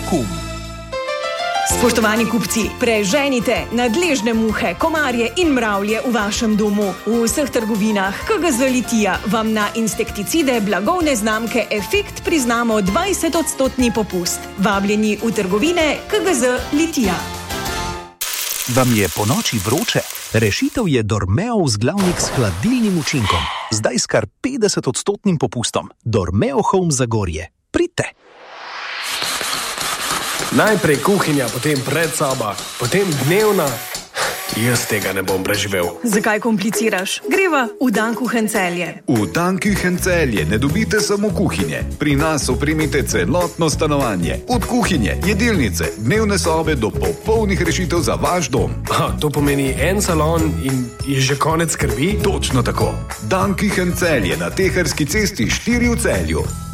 Vakuum. Spoštovani kupci, preženite nadležne muhe, komarje in mravlje v vašem domu. V vseh trgovinah KGZ Litija vam na insekticide blagovne znamke Efekt priznamo 20% popust. Vabljeni v trgovine KGZ Litija. Vam je po noči vroče? Rešitev je Dormeo vzglavnik s hladilnim učinkom. Zdaj s kar 50% popustom. Dormeo Home Zagorje. Pridite! Najprej kuhinja, potem predsoba, potem dnevna. Jaz tega ne bom preživel. Zakaj kompliciraš? Greva v Dankuchen Celje. V Dankuchen Celje ne dobite samo kuhinje. Pri nas opremite celotno stanovanje. Od kuhinje, jedilnice, dnevne sobe do popolnih rešitev za vaš dom. To pomeni en salon in je že konec skrbi? Točno tako. Dankuchen Celje na Teharski cesti 4 v Celju.